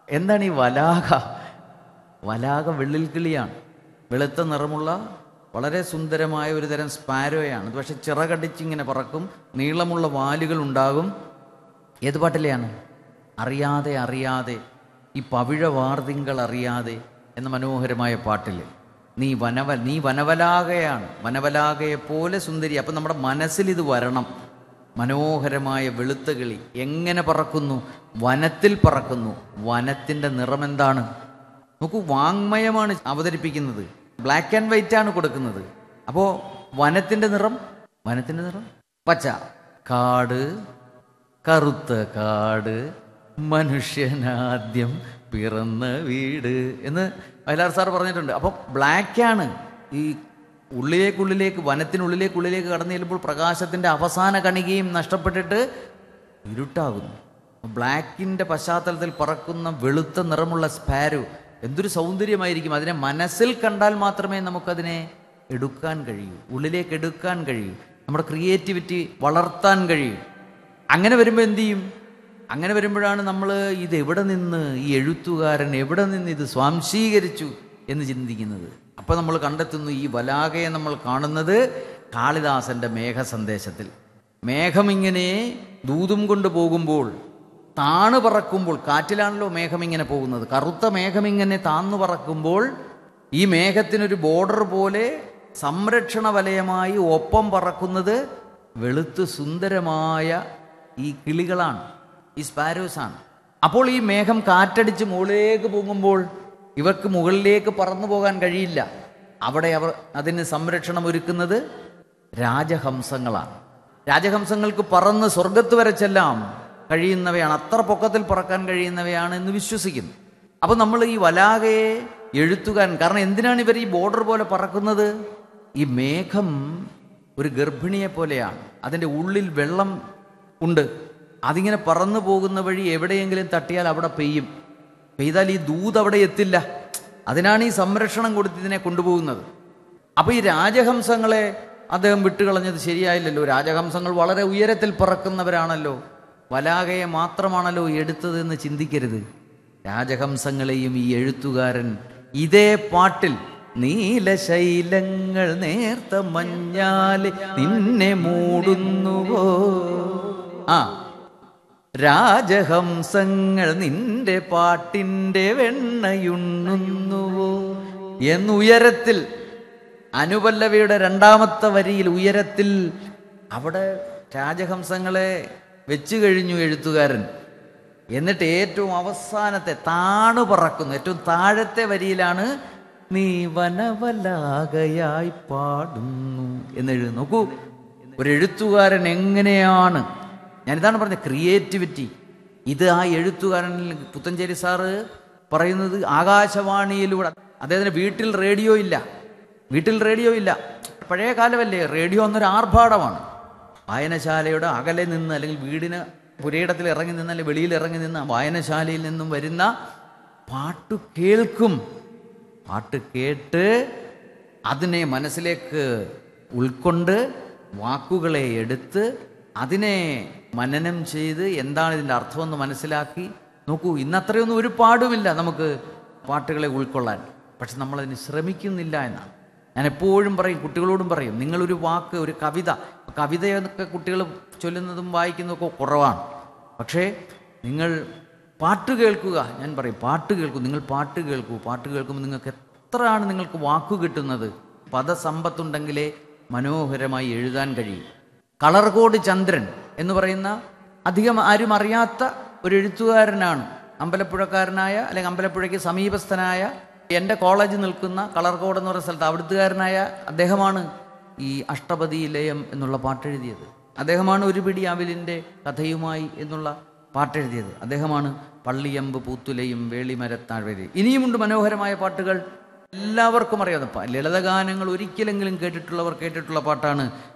എന്താണ് ഈ വലാക? വലാക വെള്ളിൽ കിളിയാണ്. വെളുത്ത നിറമുള്ള വളരെ സുന്ദരമായ ഒരു തരം സ്പാരോയാണ്. അത് പക്ഷെ ചിറകടിച്ചിങ്ങനെ പറക്കും, നീളമുള്ള വാലുകൾ ഉണ്ടാകും. ഏത് പാട്ടിലെയാണ്? അറിയാതെ അറിയാതെ, ഈ പവിഴവാർതിങ്കൾ അറിയാതെ എന്ന മനോഹരമായ പാട്ടിൽ നീ വനവലാകയാണ്, വനവലാകയെപ്പോലെ സുന്ദരി. അപ്പം നമ്മുടെ മനസ്സിൽ ഇത് വരണം. മനോഹരമായ വെളുത്ത കിളി എങ്ങനെ പറക്കുന്നു? വനത്തിൽ പറക്കുന്നു. വനത്തിൻ്റെ നിറമെന്താണ്? നോക്കൂ, വാങ്മയമാണ് അവതരിപ്പിക്കുന്നത്, ബ്ലാക്ക് ആൻഡ് വൈറ്റ് ആണ് കൊടുക്കുന്നത്. അപ്പോൾ വനത്തിൻ്റെ നിറം പച്ച. കാട്, കറുത്ത കാട്, മനുഷ്യനാദ്യം പിറന്ന വീട് എന്ന് വയലാർ സാർ പറഞ്ഞിട്ടുണ്ട്. അപ്പം ബ്ലാക്കാണ്. ഈ ഉള്ളിലേക്ക് വനത്തിനുള്ളിലേക്ക് കടന്നു ചെല്ലുമ്പോൾ പ്രകാശത്തിൻ്റെ അവസാന കണികയും നഷ്ടപ്പെട്ടിട്ട് ഇരുട്ടാകുന്നു. ബ്ലാക്കിൻ്റെ പശ്ചാത്തലത്തിൽ പറക്കുന്ന വെളുത്ത നിറമുള്ള സ്പാരോ എന്തൊരു സൗന്ദര്യമായിരിക്കും! അതിനെ മനസ്സിൽ കണ്ടാൽ മാത്രമേ നമുക്കതിനെ എടുക്കാൻ കഴിയൂ, ഉള്ളിലേക്ക് എടുക്കാൻ കഴിയൂ, നമ്മുടെ ക്രിയേറ്റിവിറ്റി വളർത്താൻ കഴിയും. അങ്ങനെ വരുമ്പോൾ എന്തു ചെയ്യും? അങ്ങനെ വരുമ്പോഴാണ് നമ്മൾ ഇതെവിടെ നിന്ന്, ഈ എഴുത്തുകാരൻ എവിടെ നിന്ന് ഇത് സ്വാംശീകരിച്ചു എന്ന് ചിന്തിക്കുന്നത്. അപ്പം നമ്മൾ കണ്ടെത്തുന്നു ഈ വലാകയെ നമ്മൾ കാണുന്നത് കാളിദാസൻ്റെ മേഘസന്ദേശത്തിൽ. മേഘമിങ്ങനെ ദൂതും കൊണ്ട് പോകുമ്പോൾ, താണു പറക്കുമ്പോൾ, കാറ്റിലാണല്ലോ മേഘമിങ്ങനെ പോകുന്നത്, കറുത്ത മേഘമിങ്ങനെ താന്നു പറക്കുമ്പോൾ ഈ മേഘത്തിനൊരു ബോർഡർ പോലെ സംരക്ഷണ വലയമായി ഒപ്പം പറക്കുന്നത് വെളുത്ത് സുന്ദരമായ ഈ കിളികളാണ്, ഈ സ്പാരോസാണ്. അപ്പോൾ ഈ മേഘം കാറ്റടിച്ച് മുകളിലേക്ക് പോകുമ്പോൾ ഇവർക്ക് മുകളിലേക്ക് പറന്നു പോകാൻ കഴിയില്ല. അവിടെ അവർ അതിന് സംരക്ഷണം ഒരുക്കുന്നത് രാജഹംസങ്ങളാണ്. രാജഹംസങ്ങൾക്ക് പറന്ന് സ്വർഗത്ത് വരെ ചെല്ലാം കഴിയുന്നവയാണ്, അത്ര പൊക്കത്തിൽ പറക്കാൻ കഴിയുന്നവയാണ് എന്ന് വിശ്വസിക്കുന്നു. അപ്പം നമ്മൾ ഈ വലാകയെ എഴുത്തുകാരൻ, കാരണം എന്തിനാണ് ഇവർ ഈ ബോർഡർ പോലെ പറക്കുന്നത്? ഈ മേഘം ഒരു ഗർഭിണിയെ പോലെയാണ്, അതിൻ്റെ ഉള്ളിൽ വെള്ളം ഉണ്ട്. അതിങ്ങനെ പറന്നു പോകുന്ന വഴി എവിടെയെങ്കിലും തട്ടിയാൽ അവിടെ പെയ്താൽ ഈ ദൂത് അവിടെ എത്തില്ല. അതിനാണ് ഈ സംരക്ഷണം കൊടുത്ത് ഇതിനെ കൊണ്ടുപോകുന്നത്. അപ്പോൾ ഈ രാജഹംസങ്ങളെ അദ്ദേഹം വിട്ടുകളഞ്ഞത് ശരിയായില്ലല്ലോ. രാജഹംസങ്ങൾ വളരെ ഉയരത്തിൽ പറക്കുന്നവരാണല്ലോ, വലാകയെ മാത്രമാണല്ലോ എടുത്തതെന്ന് ചിന്തിക്കരുത്. രാജഹംസങ്ങളെയും ഈ എഴുത്തുകാരൻ ഇതേ പാട്ടിൽ നീലശൈലങ്ങൾ നേർത്ത മഞ്ഞാലെ നിന്നെ മൂടുന്നുവോ, രാജഹംസങ്ങൾ നിന്റെ പാട്ടിൻ്റെ വെണ്ണയുണ്ണുന്നുവോ എന്നുയരത്തിൽ, അനുപല്ലവിയുടെ രണ്ടാമത്തെ വരിയിൽ ഉയരത്തിൽ അവിടെ രാജഹംസങ്ങളെ വെച്ചു കഴിഞ്ഞു എഴുത്തുകാരൻ. എന്നിട്ട് ഏറ്റവും അവസാനത്തെ താണു പറക്കുന്നു, ഏറ്റവും താഴത്തെ വരിയിലാണ് നീ വനവലാകയായി പാടുന്നു എന്നെഴുതുന്നു. നോക്കൂ, ഒരു എഴുത്തുകാരൻ എങ്ങനെയാണ്, ഞാനിതാണ് പറഞ്ഞത് ക്രിയേറ്റിവിറ്റി. ഇത് ആ എഴുത്തുകാരനിൽ പുത്തഞ്ചേരി സാറ് പറയുന്നത് ആകാശവാണിയിലൂടെ. അദ്ദേഹത്തിന് വീട്ടിൽ റേഡിയോ ഇല്ല. പഴയ കാലമല്ലേ, റേഡിയോ എന്നൊരു ആർഭാടമാണ്. വായനശാലയുടെ അകലെ നിന്ന്, അല്ലെങ്കിൽ വീടിന് പുരയിടത്തിൽ ഇറങ്ങി നിന്ന്, അല്ലെങ്കിൽ വെളിയിൽ ഇറങ്ങി നിന്ന് വായനശാലയിൽ നിന്നും വരുന്ന പാട്ട് കേൾക്കും. പാട്ട് കേട്ട് അതിനെ മനസ്സിലേക്ക് ഉൾക്കൊണ്ട് വാക്കുകളെ എടുത്ത് അതിനെ മനനം ചെയ്ത് എന്താണ് ഇതിൻ്റെ അർത്ഥമെന്ന് മനസ്സിലാക്കി. നോക്കൂ, ഇന്നത്രയൊന്നും ഒരു പാടുമില്ല നമുക്ക് പാട്ടുകളെ ഉൾക്കൊള്ളാൻ. പക്ഷെ നമ്മളതിന് ശ്രമിക്കുന്നില്ല എന്നാണ് ഞാൻ എപ്പോഴും പറയും, കുട്ടികളോടും പറയും. നിങ്ങളൊരു വാക്ക്, ഒരു കവിതയൊക്കെ കുട്ടികൾ ചൊല്ലുന്നതും വായിക്കുന്നതൊക്കെ കുറവാണ്. പക്ഷേ നിങ്ങൾ പാട്ട് കേൾക്കുക. ഞാൻ പറയും, പാട്ട് കേൾക്കൂ, നിങ്ങൾ പാട്ട് കേൾക്കൂ. പാട്ട് കേൾക്കുമ്പോൾ നിങ്ങൾക്ക് എത്രയാണ് നിങ്ങൾക്ക് വാക്കു കിട്ടുന്നത്. പദസമ്പത്തുണ്ടെങ്കിലേ മനോഹരമായി എഴുതാൻ കഴിയും. കളർകോട് ചന്ദ്രൻ എന്ന് പറയുന്ന അധികം ആരും അറിയാത്ത ഒരു എഴുത്തുകാരനാണ്. അമ്പലപ്പുഴക്കാരനായ, അല്ലെങ്കിൽ അമ്പലപ്പുഴയ്ക്ക് സമീപസ്ഥനായ, എൻ്റെ കോളേജ് നിൽക്കുന്ന കളർകോട് എന്ന് പറയുന്ന സ്ഥലത്ത് അവിടുത്തുകാരനായ അദ്ദേഹമാണ് ഈ അഷ്ടപതി ലയം എന്നുള്ള പാട്ടെഴുതിയത്. അദ്ദേഹമാണ് ഒരു പിടി അവിലിൻ്റെ കഥയുമായി എന്നുള്ള പാട്ടെഴുതിയത്. അദ്ദേഹമാണ് പള്ളിയമ്പ് പൂത്തുലയും വേളിമരത്താഴ്വരയും. ഇനിയുമുണ്ട് മനോഹരമായ പാട്ടുകൾ, എല്ലാവർക്കും അറിയാവുന്ന ലളിതഗാനങ്ങൾ ഒരിക്കലെങ്കിലും കേട്ടിട്ടുള്ള പാട്ടാണ്